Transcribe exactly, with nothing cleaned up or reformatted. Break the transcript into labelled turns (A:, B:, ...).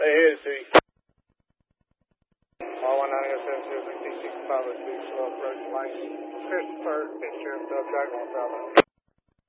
A: Ahead, see. R one nine seven zero six six five oh two, slow approach, lights. Christopher, Fitzgerald, Dub Dragon, one thousand.